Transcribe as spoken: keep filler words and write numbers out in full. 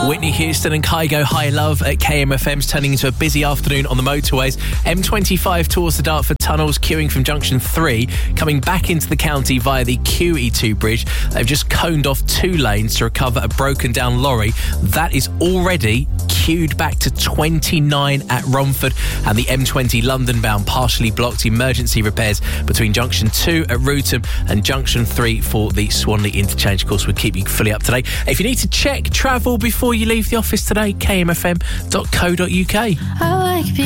Whitney Houston and Kygo High Love at K M F M's turning into a busy afternoon on the motorways. M twenty-five towards the Dartford tunnels, queuing from junction three, coming back into the county via the Q E two bridge. They've just coned off two lanes to recover a broken down lorry. That is already queued back to twenty-nine at Romford, and the M twenty London bound partially blocked. Emergency repairs between junction two at Rootham and junction three for the Swanley interchange. Of course, we'll keep you fully up to date. If you need to check travel before you leave the office today, k m f m dot co dot u k. I like